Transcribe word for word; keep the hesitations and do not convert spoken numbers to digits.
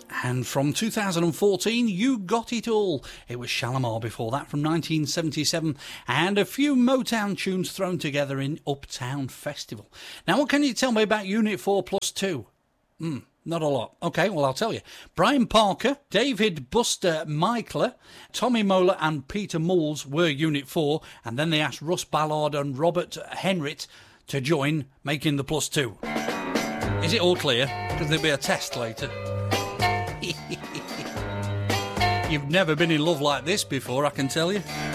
And from two thousand fourteen, You Got It All. It was Shalimar before that from nineteen seventy-seven, and a few Motown tunes thrown together in Uptown Festival. Now, what can you tell me about Unit four plus two? Hmm, not a lot. Okay, well, I'll tell you. Brian Parker, David Buster Michler, Tommy Moeller and Peter Moulds were Unit four, and then they asked Russ Ballard and Robert Henrit to join, making the plus two. Is it all clear? Because there'll be a test later. You've never been in love like this before, I can tell you.